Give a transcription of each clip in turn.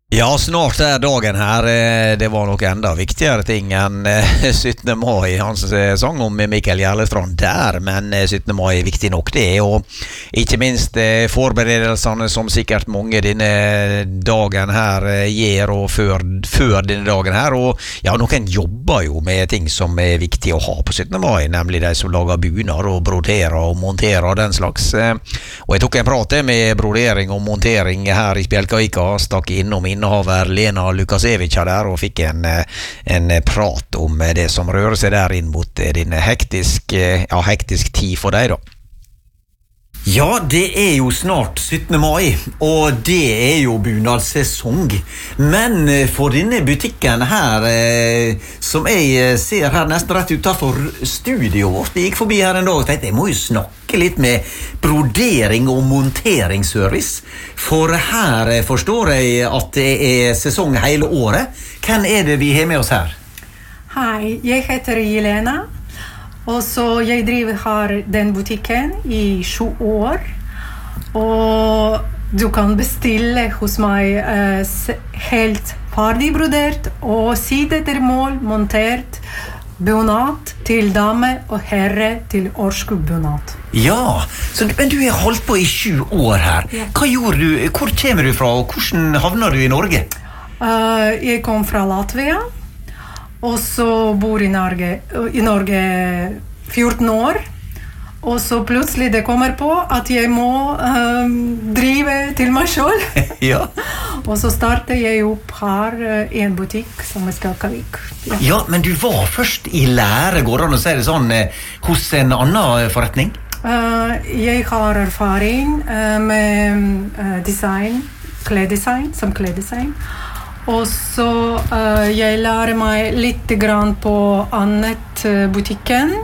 Ja, snart dagen her. Det var nok enda viktigere ting enn 17. mai. Han sang om Mikael Gjerlestrand der, men 17. mai er viktig nok det. Og ikke minst forberedelsene som sikkert mange denne dagen her gjør, og før denne dagen her. Og ja, noen jobber jo med ting som er viktig å ha på 17. mai, nemlig de som lager bunar og broderer og monterer og den slags. Og jeg tok en prat med brodering og montering her i Spjelkavika, stakk innom innehaver Lena Lukasevich der og fikk en prat om det som rører seg der inn mot din hektisk tid for deg da. Ja, det er jo snart 17. mai, og det er jo bunadssesong. Men for denne butikken her, som jeg ser her nesten rett utenfor studioet vårt, jeg gikk forbi her en dag og tenkte, jeg må jo snakke litt med brodering og monteringsservice. For her forstår jeg at det er sesong hele året. Hvem er det vi har med oss her? Hei, jeg heter Jelena. Og så jeg driver her den butikken i 7 år. Og du kan bestille hos meg helt ferdig brodert og side etter mål montert bunad til dame og herre til årskubbunad. Ja, men du har holdt på i 7 år her. Ja. Hva gjorde du? Hvor kommer du fra, og hvordan havner du i Norge? Jeg kom fra Latvia. Og så bor i Norge 14 år. Og så plutselig det kommer på at jeg må drive til meg selv. Ja. Og så startet jeg opp her i en butikk som er Spjelkavik. Ja, men du var først i lære, går det an å si det sånn, hos en annen forretning? Jeg har erfaring med design, kleddesign, som kleddesign. Og så jeg lærer meg litt grann på annet butikken.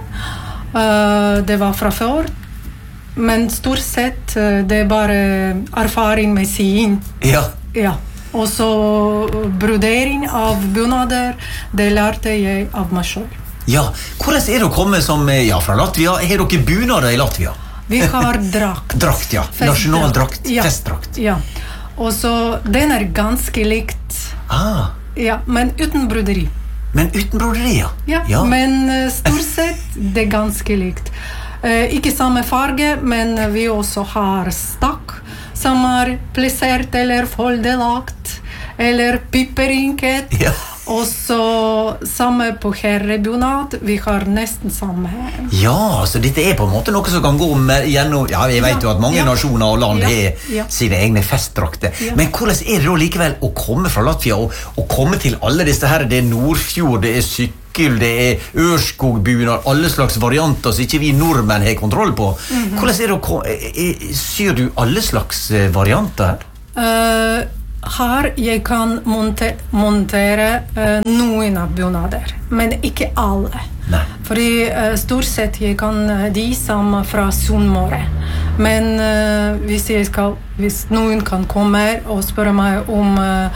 Det var fra før. Men stort sett det er bare erfaring med sying. Ja. Ja. Og så brodering av bunader, det lærte jeg av meg selv. Ja, hvordan er det å komme som, fra Latvia? Har dere bunader i Latvia? Vi har drakt. Drakt, ja. Nasjonaldrakt, ja. festdrakt. Ja. Og så den er ganske likt. Ja, men uten broderi. Men uten broderi, ja. Ja. Men stort sett det er ganske likt. Ikke samme farge, men vi også har stakk som er plissert eller foldelagt, eller piperinket. Ja. Og så samme på herrebunad, vi har nesten samme. Ja, så dette er på en måte noe som kan gå gjennom, jeg vet jo at mange nasjoner og land har sine egne festdrakter. Ja. Men hvordan er det da likevel å komme fra Latvia og komme til alle disse her, det er Nordfjord, det er sykkel, det er Ørskog-bunad, alle slags varianter som ikke vi nordmenn har kontroll på. Hvordan er det syr du alle slags varianter her? Her jeg kan montere noen av bunader, men ikke alle. Nei. Fordi stort sett jeg kan de som fra Sunnmøre. Men hvis noen kan komme og spørre meg om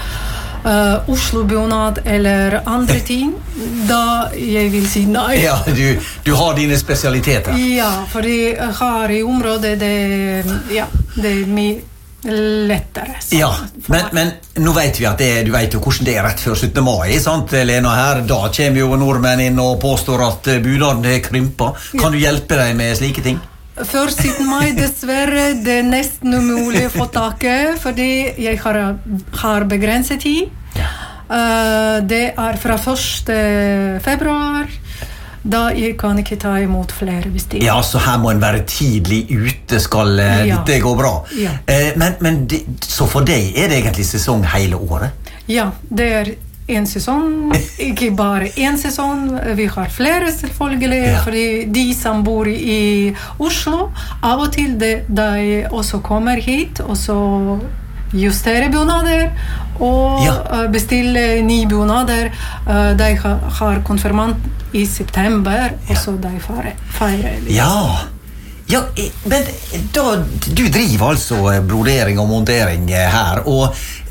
Oslo-bunad eller andre ting, da jeg vil si nei. Ja, du har dine spesialiteter. Ja, fordi her i området det er mye lettere. Ja, men nå vet vi at du vet jo hvordan det er rett før 17. mai, sant, Lena her? Da kommer jo nordmenn inn og påstår at bunaden er krympet. Kan du hjelpe deg med slike ting? Før 17. mai, dessverre, det er nesten umulig å få tak i, fordi jeg har begrenset tid. Ja. Det er fra 1. februar, da jeg kan ikke ta imot flere bestillinger. Ja, så her må en være tidlig ute, skal det gå bra. Ja. Men så for deg er det egentlig sesong hele året? Ja, det er en sesong, ikke bare en sesong. Vi har flere selvfølgelig, fordi de som bor i Oslo, av og til de også kommer hit, og så justere bunader og bestille nye bunader. De har konfirmant i september, og så de feirer. Ja, men du driver altså brodering og montering her, og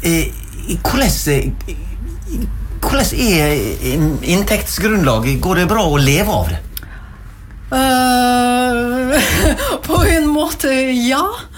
hvordan er inntektsgrunnlaget? Går det bra å leve av det? På en måte, ja.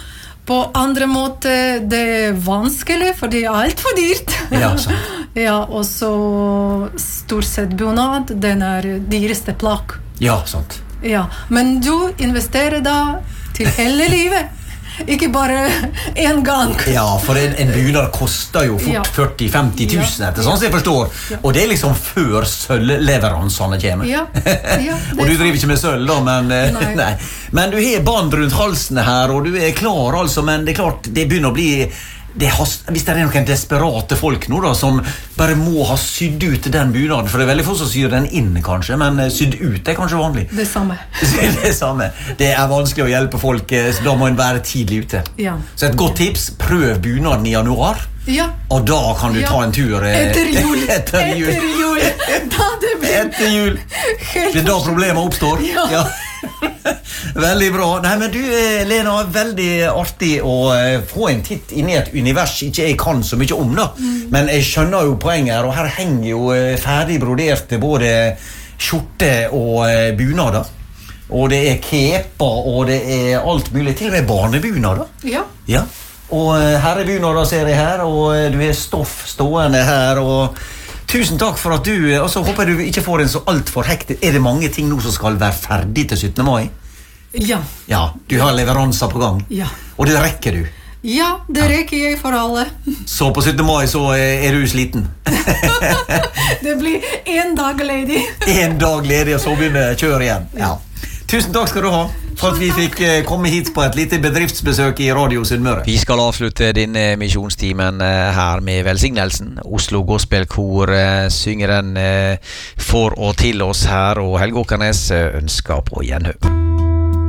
På andre måte, det vanskelig, for det alt for dyrt. Ja, sant. Ja, og så stort sett bunad, den dyreste plagg. Ja, sant. Ja, men du investerer da til hele livet. Ikke bare en gang. Ja, for en bunad koster jo fort 40-50 000 etter, sånn som jeg forstår. Og det liksom før sølvleveransene kommer. Ja. Og du driver ikke med sølv da, men nei. Men du har band rundt halsen her, og du klar altså, men det klart, det begynner å bli hvis det noen desperate folk nå da, som bare må ha sydd ut den bunaden, for det veldig få som syr den inn kanskje, men sydd ut kanskje vanlig. Det samme. Det samme. Det vanskelig å hjelpe folk, så da må en være tidlig ute. Ja. Så et godt tips, prøv bunaden i januar, og da kan du ta en tur etter jul. Etter jul. Da det blir etter jul. Det da problemet oppstår. Ja. Veldig bra. Nei, men du, Lena, veldig artig å få en titt inn i et univers ikke jeg kan så mye om da. Men jeg skjønner jo poenget her, og her henger jo ferdig broderte både skjorte og bunader. Og det keper, og det alt mulig, til og med barnebunader. Ja. Og herrebunader ser jeg her, og du stoff stående her, og tusen takk for at du, og så håper jeg du ikke får en så alt for hektisk. Det mange ting nå som skal være ferdig til 17. mai? Ja. Ja, du har leveranser på gang. Ja. Og det rekker du? Ja, det rekker jeg for alle. Så på 17. mai så du sliten? Det blir en dag ledig. En dag ledig, og så begynner kjøret igjen. Ja. Tusen takk skal du ha for at vi fikk komme hit på et lite bedriftsbesøk i Radio Sunnmøre. Vi skal avslutte denne misjonstimen her med velsignelsen. Oslo Gospelkor synger den for og til oss her, og Helge Åkernes ønsker på gjenhør.